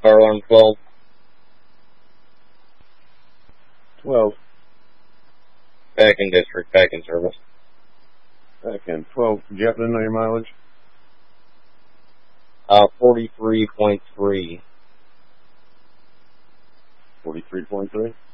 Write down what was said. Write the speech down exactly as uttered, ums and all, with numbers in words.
Fire alarm twelve. twelve. Back in district, back in service. Back in twelve. Did you happen to know your mileage? Uh, forty-three point three. forty-three point three?